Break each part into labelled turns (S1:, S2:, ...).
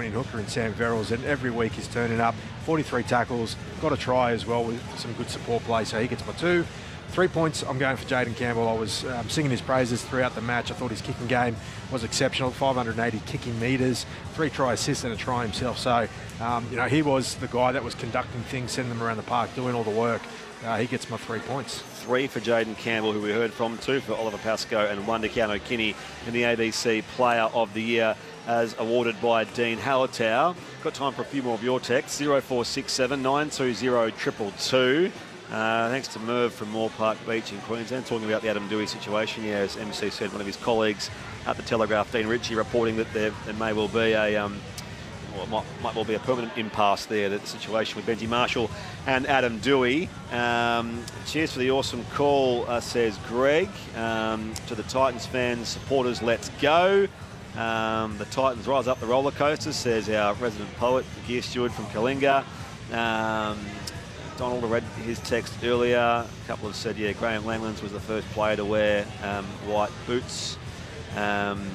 S1: Quinnian hooker in Sam Verrills, and every week he's turning up. 43 tackles, got a try as well with some good support play, so he gets my 2. 3 points, I'm going for Jayden Campbell. I was singing his praises throughout the match. I thought his kicking game was exceptional, 580 kicking metres, 3 try assists and a try himself. So, he was the guy that was conducting things, sending them around the park, doing all the work. He gets my 3 points.
S2: 3 for Jayden Campbell, who we heard from, 2 for Oliver Pascoe, and 1 to Keanu Kinney in the ABC Player of the Year as awarded by Dean Hallertau. Got time for a few more of your texts. 0467 920 222. Thanks to Merv from Moore Park Beach in Queensland, talking about the Adam Doueihi situation. Yeah, as MC said, one of his colleagues at the Telegraph, Dean Ritchie, reporting that there may well be might well be a permanent impasse there, the situation with Benji Marshall and Adam Doueihi. Cheers for the awesome call, says Greg. To the Titans fans, supporters, let's go. The Titans rise up the roller coaster, says our resident poet, the gear steward from Kalinga. Donald read his text earlier. A couple have said, yeah, Graham Langlands was the first player to wear white boots. And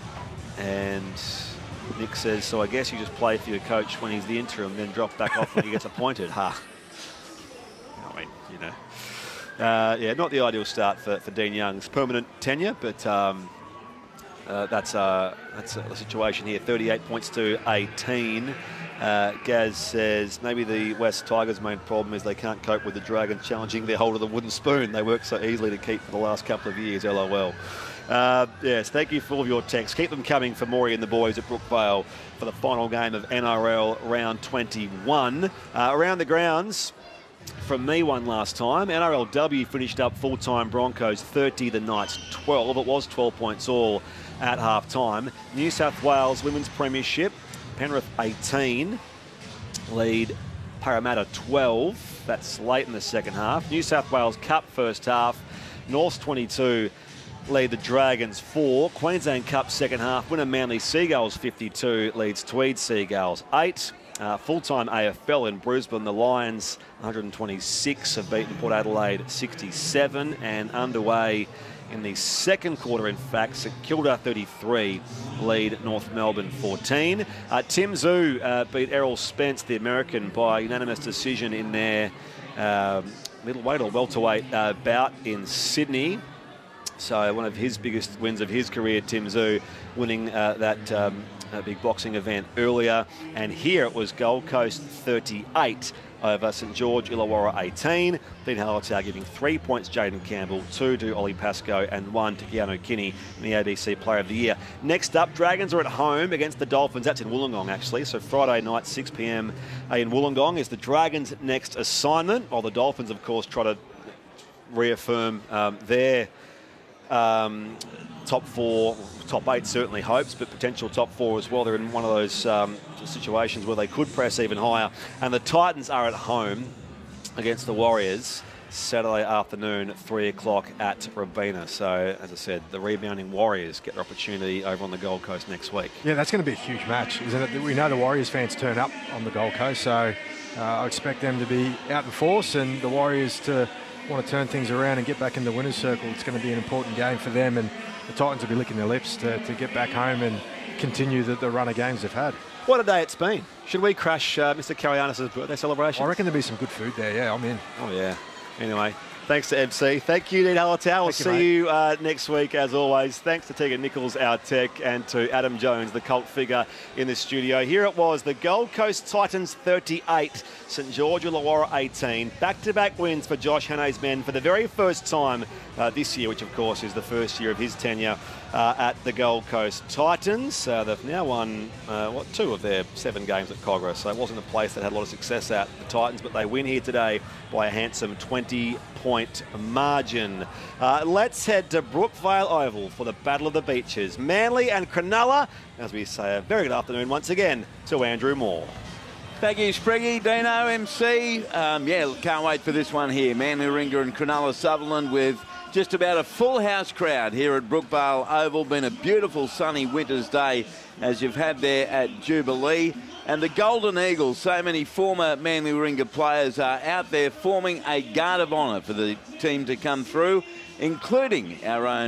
S2: Nick says, so I guess you just play for your coach when he's the interim, then drop back off when he gets appointed. Ha. I mean, yeah, not the ideal start for Dean Young's permanent tenure, but that's the situation here. 38 points to 18. Gaz says, maybe the West Tigers' main problem is they can't cope with the Dragons challenging their hold of the wooden spoon they worked so easily to keep for the last couple of years, LOL. Yes, thank you for all of your texts. Keep them coming for Maury and the boys at Brookvale for the final game of NRL round 21. Around the grounds, from me one last time, NRLW finished up full-time Broncos 30, the Knights 12. It was 12 points all at half-time. New South Wales Women's Premiership, Penrith 18, lead Parramatta 12. That's late in the second half. New South Wales Cup first half, Norths 22, lead the Dragons 4. Queensland Cup second half, winner Manly Seagulls 52, leads Tweed Seagulls 8. Full-time AFL in Brisbane, the Lions 126 have beaten Port Adelaide 67, and underway in the second quarter, in fact, St Kilda 33 lead North Melbourne 14. Tim Zhu beat Errol Spence, the American, by unanimous decision in their middleweight or welterweight bout in Sydney. So one of his biggest wins of his career, Tim Zhu, winning that big boxing event earlier. And here it was Gold Coast 38 over St George Illawarra 18. Dean Hallertau giving 3 points Jayden Campbell, 2 to Ollie Pascoe, and 1 to Keanu Kinney in the ABC Player of the Year. Next up, Dragons are at home against the Dolphins. That's in Wollongong, actually. So Friday night, 6 p.m. in Wollongong is the Dragons' next assignment, while the Dolphins, of course, try to reaffirm their top 4, top 8 certainly hopes, but potential top 4 as well. They're in one of those situations where they could press even higher. And the Titans are at home against the Warriors Saturday afternoon, 3 o'clock at Robina. So, as I said, the rebounding Warriors get their opportunity over on the Gold Coast next week.
S1: Yeah, that's going to be a huge match, isn't it? We know the Warriors fans turn up on the Gold Coast, so I expect them to be out in force and the Warriors to want to turn things around and get back in the winner's circle. It's going to be an important game for them, and the Titans will be licking their lips to get back home and continue the run of games they've had.
S2: What a day it's been. Should we crash Mr. Karayanis' birthday celebration?
S1: I reckon there'll be some good food there. Yeah, I'm in.
S2: Oh, yeah. Anyway, thanks to MC. Thank you, Dean Hallertau. We'll see you next week, as always. Thanks to Tegan Nichols, our tech, and to Adam Jones, the cult figure in the studio. Here it was, the Gold Coast Titans 38, St George Illawarra 18. Back-to-back wins for Josh Hannay's men for the very first time this year, which, of course, is the first year of his tenure at the Gold Coast Titans. They've now won, 2 of their 7 games at Cogra, so it wasn't a place that had a lot of success at the Titans, but they win here today by a handsome 20-point margin. Let's head to Brookvale Oval for the Battle of the Beaches. Manly and Cronulla, as we say, a very good afternoon once again to Andrew Moore.
S3: Thank you, Spriggy, Dino, MC. Can't wait for this one here. Manly Warringah and Cronulla Sutherland with just about a full house crowd here at Brookvale Oval. Been a beautiful sunny winter's day as you've had there at Jubilee. And the Golden Eagles, so many former Manly Warringah players are out there forming a guard of honour for the team to come through, including our own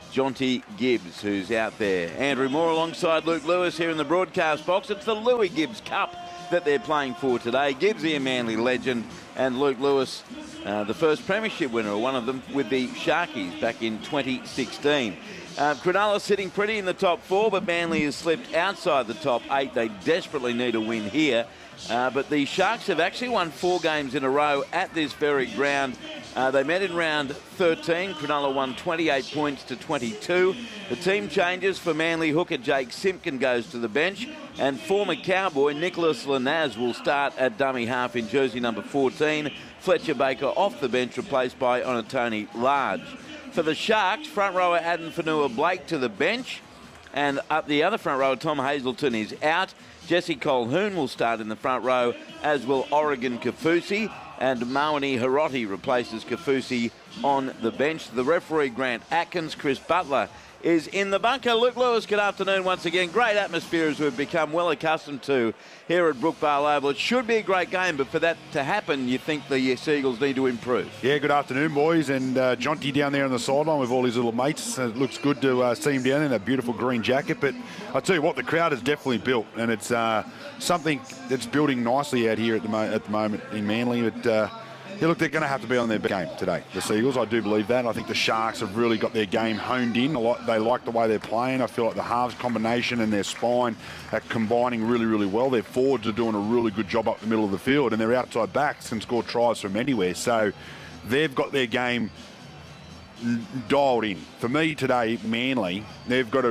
S3: Jonty Gibbs, who's out there. Andrew Moore alongside Luke Lewis here in the broadcast box. It's the Louis Gibbs Cup that they're playing for today. Gibbsy, a Manly legend, and Luke Lewis, the first premiership winner, one of them with the Sharkies back in 2016. Cronulla sitting pretty in the top 4, but Manly has slipped outside the top 8. They desperately need a win here. But the Sharks have actually won 4 games in a row at this very ground. They met in round 13. Cronulla won 28 points to 22. The team changes for Manly. Hooker Jake Simpkin goes to the bench. And former Cowboy Nicholas Lanaz will start at dummy half in jersey number 14. Fletcher Baker off the bench, replaced by Onatoni Large. For the Sharks, front rower Adam Fanua-Blake to the bench. And up the other front rower, Tom Hazelton is out. Jesse Colquhoun will start in the front row, as will Oregon Kaufusi. And Mawani Hiroti replaces Kaufusi on the bench. The referee, Grant Atkins. Chris Butler is in the bunker. Luke Lewis, good afternoon once again. Great atmosphere as we've become well accustomed to here at Brookvale Oval. It should be a great game, but for that to happen, you think the Seagulls need to improve.
S4: Yeah, good afternoon, boys. And Jonty down there on the sideline with all his little mates. It looks good to see him down in that beautiful green jacket. But I tell you what, the crowd is definitely built, and it's something that's building nicely out here at the moment in Manly. But yeah, look, they're going to have to be on their game today, the Seagulls. I do believe that. I think the Sharks have really got their game honed in. They like the way they're playing. I feel like the halves combination and their spine are combining really, really well. Their forwards are doing a really good job up the middle of the field, and their outside backs can score tries from anywhere. So they've got their game dialed in. For me today, Manly, they've got to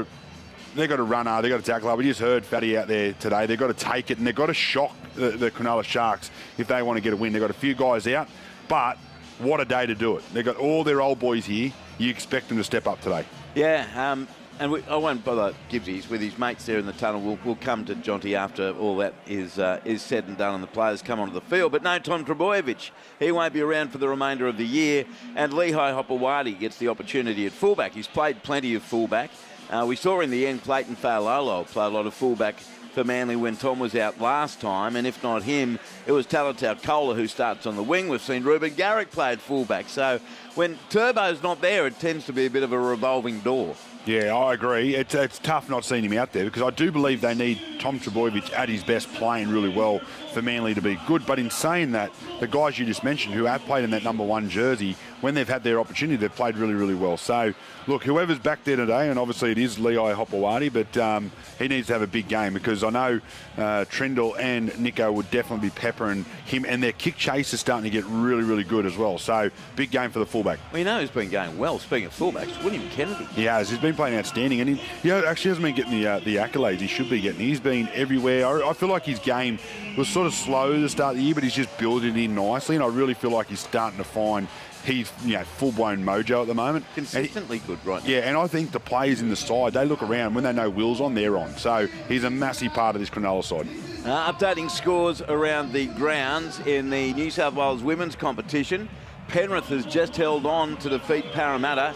S4: run hard, they've got to tackle hard. We just heard Fatty out there today. They've got to take it, and they've got to shock the Cronulla Sharks if they want to get a win. They've got a few guys out, but what a day to do it. They've got all their old boys here. You expect them to step up today.
S3: Yeah, and I won't bother Gibbsy. He's with his mates there in the tunnel. We'll come to Jonty after all that is said and done and the players come onto the field. But no Tom Trbojevic. He won't be around for the remainder of the year. And Lehigh Hopewadi gets the opportunity at fullback. He's played plenty of fullback. We saw in the end Clayton Fa'alolo play a lot of fullback for Manly when Tom was out last time, and if not him, it was Talatau Kola who starts on the wing. We've seen Ruben Garrick play at fullback. So when Turbo's not there, it tends to be a bit of a revolving door.
S4: Yeah, I agree. It's tough not seeing him out there because I do believe they need Tom Trbojevic at his best playing really well for Manly to be good. But in saying that, the guys you just mentioned who have played in that number 1 jersey, when they've had their opportunity, they've played really, really well. So, look, whoever's back there today, and obviously it is Lehigh Hopewadi, but he needs to have a big game because I know Trindle and Nico would definitely be peppering him, and their kick chase is starting to get really, really good as well. So, big game for the fullback.
S3: We know he's been going well. Speaking of fullbacks, William Kennedy.
S4: He has. He's been playing outstanding, and he actually hasn't been getting the accolades he should be getting. He's been everywhere. I feel like his game was sort of slow to start the year, but he's just building it in nicely, and I really feel like he's starting to find he's full-blown mojo at the moment.
S3: Consistently good right now.
S4: Yeah, and I think the players in the side, they look around. When they know Will's on, they're on. So he's a massive part of this Cronulla side.
S3: Updating scores around the grounds in the New South Wales women's competition. Penrith has just held on to defeat Parramatta,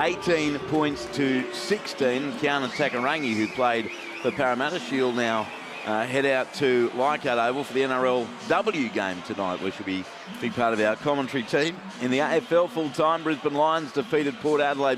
S3: 18 points to 16. Kiana Takarangi, who played for Parramatta, she'll now head out to Leichhardt Oval for the NRLW game tonight, which will be a big part of our commentary team. In the AFL full-time, Brisbane Lions defeated Port Adelaide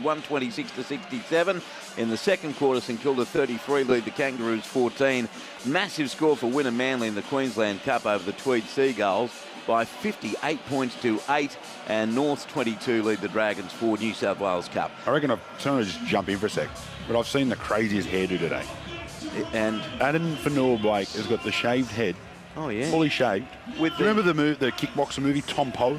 S3: 126-67. In the second quarter, St Kilda 33 lead the Kangaroos 14. Massive score for winner Manly in the Queensland Cup over the Tweed Seagulls by 58 points to 8, and North 22 lead the Dragons for New South Wales Cup.
S4: I reckon I'm trying to just jump in for a sec, but I've seen the craziest hairdo today.
S3: And
S4: Adam Fanua-Blake has got the shaved head.
S3: Oh, yeah.
S4: Fully shaved.
S3: With
S4: Do you remember the kickboxer movie, Tom Poe?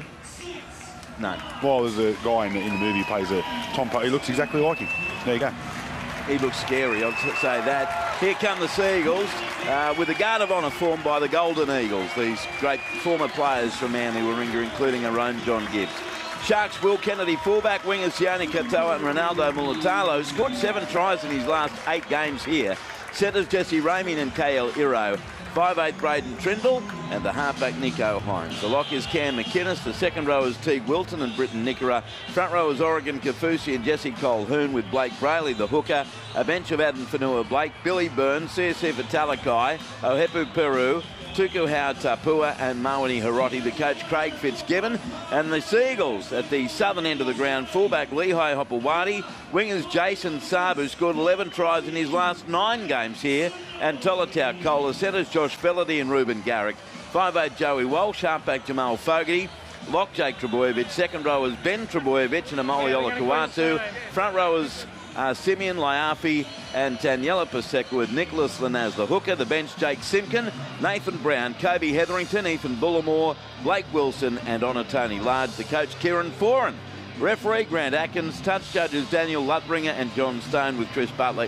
S3: No.
S4: Well, there's a guy in the movie who plays a Tom Poe. He looks exactly like him. There you go.
S3: He looks scary, I'd say that. Here come the Seagulls with a guard of honour formed by the Golden Eagles. These great former players from Manly Warringah, including our own John Gibbs. Sharks, Will Kennedy, fullback, wingers Sione Katoa and Ronaldo Mulitalo. Scored 7 tries in his last 8 games here. Centres Jesse Ramien and KL Iro. 5'8" Braden Trindle, and the halfback Nico Hines. The lock is Cam McInnes. The second row is Teague Wilton and Britton Nickera. Front row is Oregon Kafusi and Jesse Colquhoun, with Blake Brayley, the hooker. A bench of Adam Whanua-Blake, Billy Burns, CSF Talakai, Ohepu Peru, Tuku Hau-Tapua and Mawani Hiroti. The coach Craig Fitzgibbon. And the Seagulls at the southern end of the ground, fullback Lehigh Hopewadi, wingers Jason Sabu, scored 11 tries in his last 9 games here, and Tolatau Kola, centres Josh Fellerty and Ruben Garrick. 5'8" Joey Walsh, halfback Jamal Fogarty, lock Jake Trebojevic. Second row is Ben Trebojevic and Amoli Olakauatu. Front row is Simeon Laiafi and Daniela Paseka, with Nicholas Lanaz, the hooker. The bench, Jake Simkin, Nathan Brown, Kobe Hetherington, Ethan Bullimore, Blake Wilson and Onatoni Large. The coach, Kieran Foran. Referee, Grant Atkins. Touch judges, Daniel Lutbringer and John Stone, with Chris Butler